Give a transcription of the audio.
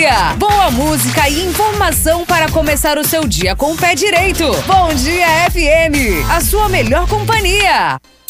dia. Boa música e informação para começar o seu dia com o pé direito. Bom Dia FM, a sua melhor companhia.